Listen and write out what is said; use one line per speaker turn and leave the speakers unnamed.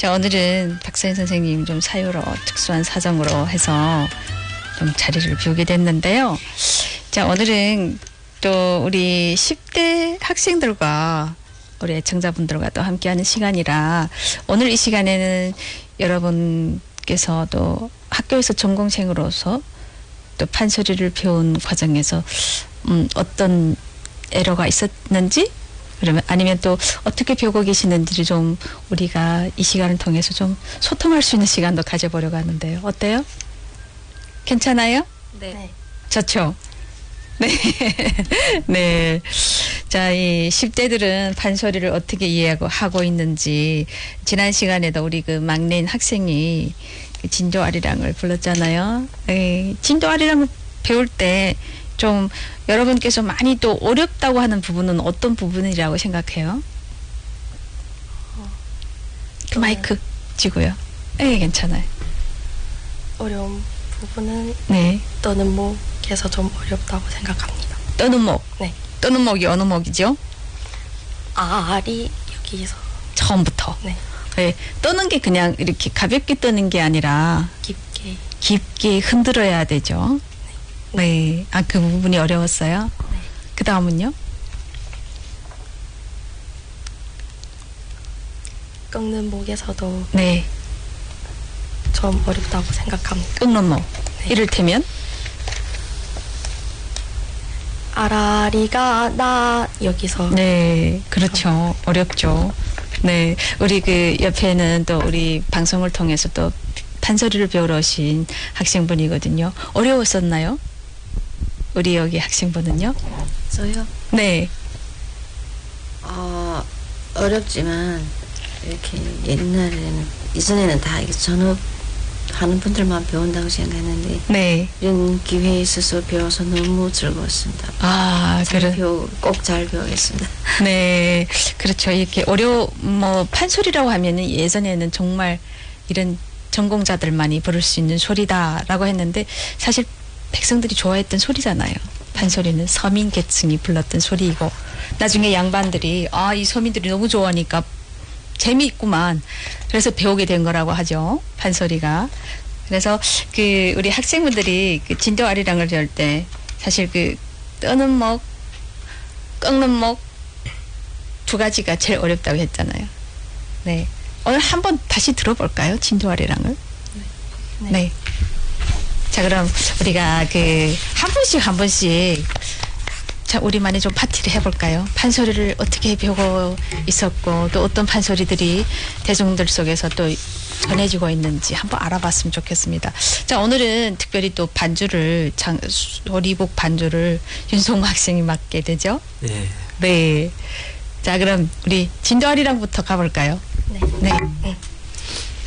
자, 오늘은 박서연 선생님 좀 사유로 특수한 사정으로 해서 좀 자리를 비우게 됐는데요. 자, 오늘은 또 우리 10대 학생들과 우리 애청자분들과 또 함께하는 시간이라 오늘 이 시간에는 여러분께서 또 학교에서 전공생으로서 또 판소리를 배운 과정에서 어떤 에러가 있었는지 그러면 아니면 또 어떻게 배우고 계시는지를 좀 우리가 이 시간을 통해서 좀 소통할 수 있는 시간도 가져보려고 하는데요. 어때요? 괜찮아요?
네.
좋죠? 네. 네. 자, 이 10대들은 판소리를 어떻게 이해하고 있는지 지난 시간에도 우리 그 막내인 학생이 그 진도아리랑을 불렀잖아요. 네. 진도아리랑을 배울 때 좀 여러분께서 많이 또 어렵다고 하는 부분은 어떤 부분이라고 생각해요? 그 마이크 쥐고요. 네, 괜찮아요.
어려운 부분은
네.
떠는 목에서 좀 어렵다고 생각합니다.
떠는 목.
네.
떠는 목이 어느 목이죠?
알이 여기서
처음부터.
네.
네. 떠는 게 그냥 이렇게 가볍게 떠는 게 아니라 깊게 흔들어야 되죠. 네. 아, 그 부분이 어려웠어요?
네.
그 다음은요?
꺾는 목에서도
네.
좀 어렵다고 생각합니다.
꺾는 목.
네.
이를테면?
아라리가 나 여기서
네. 그렇죠. 어렵죠. 네. 우리 그 옆에는 또 우리 방송을 통해서 또 판소리를 배우러 오신 학생분이거든요. 어려웠었나요? 우리 여기 학생분은요?
저요?
네.
어렵지만 이렇게 이전에는 다 이렇게 전업하는 분들만 배운다고 생각했는데
네.
이런 기회에 있어서 배워서 너무 즐거웠습니다.
아,
꼭 잘 배우겠습니다.
네. 그렇죠. 이렇게 판소리라고 하면은 예전에는 정말 이런 전공자들만이 부를 수 있는 소리다라고 했는데 사실 백성들이 좋아했던 소리잖아요. 판소리는 서민 계층이 불렀던 소리이고 나중에 양반들이 이 서민들이 너무 좋아하니까 재미있구만. 그래서 배우게 된 거라고 하죠. 판소리가. 그래서 그 우리 학생분들이 그 진도아리랑을 배울 때 사실 그 떠는 목, 꺾는 목 두 가지가 제일 어렵다고 했잖아요. 네. 오늘 한번 다시 들어볼까요? 진도아리랑을?
네.
네. 자, 그럼 우리가 그 한 번씩 자, 우리만의 좀 파티를 해볼까요? 판소리를 어떻게 배우고 있었고 또 어떤 판소리들이 대중들 속에서 또 전해지고 있는지 한번 알아봤으면 좋겠습니다. 자, 오늘은 특별히 또 소리복 반주를 윤성우 학생이 맡게 되죠?
네.
네. 자, 그럼 우리 진도아리랑부터 가볼까요?
네.
네.